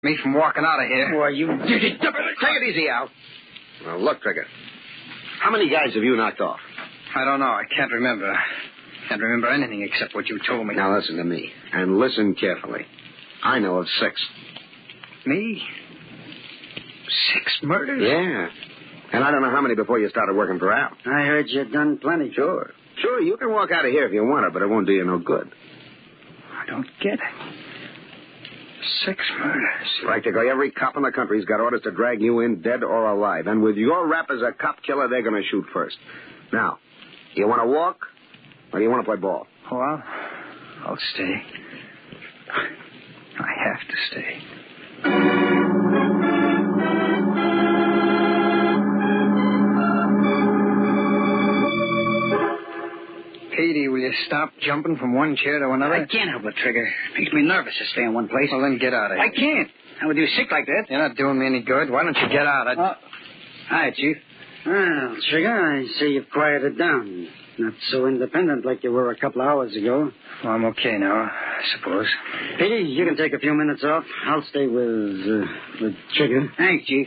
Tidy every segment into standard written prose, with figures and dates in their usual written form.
me from walking out of here. Why, you... Take it easy, Al. Now, look, Trigger. How many guys have you knocked off? I don't know. I can't remember. Can't remember anything except what you told me. Now, listen to me. And listen carefully. I know of 6. Me? 6 murders? Yeah. And I don't know how many before you started working for Al. I heard you'd done plenty. Sure, you can walk out of here if you want to, but it won't do you no good. I don't get it. 6 murders. Practically every cop in the country's got orders to drag you in dead or alive. And with your rap as a cop killer, they're going to shoot first. Now, you want to walk or do you want to play ball? Oh, I'll stay. I have to stay. Petey, will you stop jumping from one chair to another? I can't help it, Trigger. Makes me nervous to stay in one place. Well, then get out of here. I can't. How would you sick like that? You're not doing me any good. Why don't you get out? Hi, Chief. Well, Trigger, I see you've quieted down. Not so independent like you were a couple of hours ago. Well, I'm okay now, I suppose. Petey, you can take a few minutes off. I'll stay with Trigger. Thanks, Chief.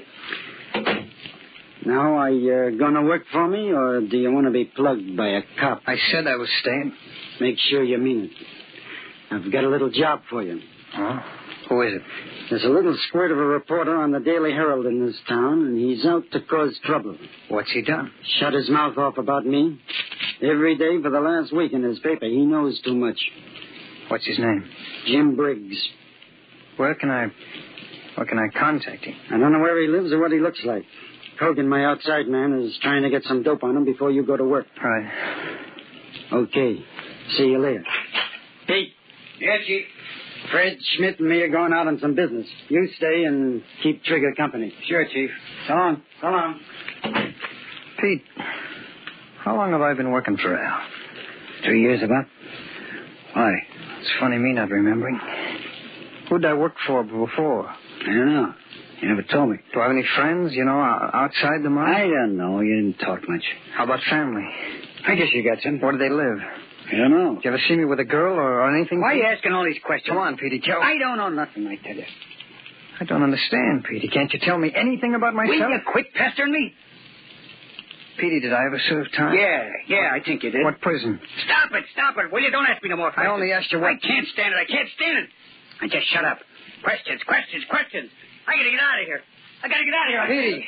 Now, are you going to work for me, or do you want to be plugged by a cop? I said I was staying. Make sure you mean it. I've got a little job for you. Oh? Who is it? There's a little squirt of a reporter on the Daily Herald in this town, and he's out to cause trouble. What's he done? Shut his mouth off about me. Every day for the last week in his paper, he knows too much. What's his name? Jim Briggs. Where can I contact him? I don't know where he lives or what he looks like. Hogan, my outside man, is trying to get some dope on him before you go to work. Right. Okay. See you later. Pete. Yes, Chief. Fred, Schmidt, and me are going out on some business. You stay and keep Trigger company. Sure, Chief. So long. So long. Pete, how long have I been working for Al? 3 years about. Why? It's funny me not remembering. Who'd I work for before? I don't know. You never told me. Do I have any friends, outside the mine? I don't know. You didn't talk much. How about family? I guess you got some. Where do they live? I don't know. Did you ever see me with a girl or anything? Why are you asking all these questions? Come on, Petey. I don't know nothing, I tell you. I don't understand, Petey. Can't you tell me anything about myself? Will you quit pestering me? Petey, did I ever serve time? Yeah, I think you did. What prison? Stop it. Will you? Don't ask me no more questions. I only asked you what... I can't stand it. I just shut up. Questions. I gotta get out of here. Petey.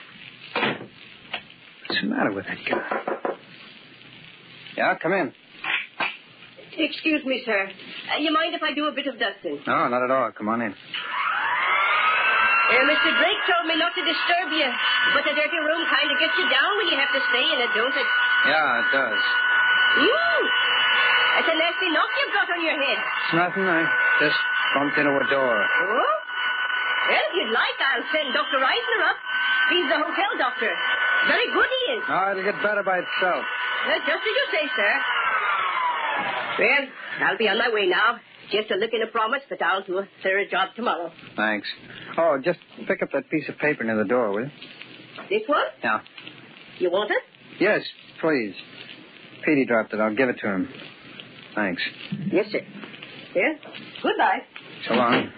What's the matter with that guy? Yeah, come in. Excuse me, sir. You mind if I do a bit of dusting? No, not at all. Come on in. Mr. Drake told me not to disturb you, but the dirty room kind of gets you down when you have to stay in it, don't it? Yeah, it does. That's a nasty knock you've got on your head. It's nothing. I just bumped into a door. Oh? Well, if you'd like, I'll send Dr. Eisner up. He's the hotel doctor. Very good he is. Oh, it'll get better by itself. Just as you say, sir. Well, I'll be on my way now. Just a look and a promise that I'll do a thorough job tomorrow. Thanks. Oh, just pick up that piece of paper near the door, will you? This one? Yeah. You want it? Yes, please. Petey dropped it. I'll give it to him. Thanks. Yes, sir. Well, goodbye. So long.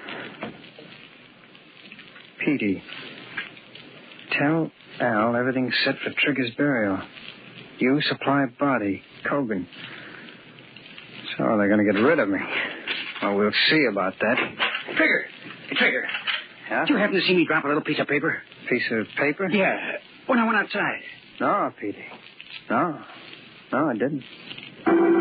Petey, tell Al everything's set for Trigger's burial. You supply body, Cogan. So they're going to get rid of me. Well, we'll see about that. Trigger. Yeah? Did you happen to see me drop a little piece of paper? Piece of paper? Yeah. When I went outside. No, Petey. No, I didn't.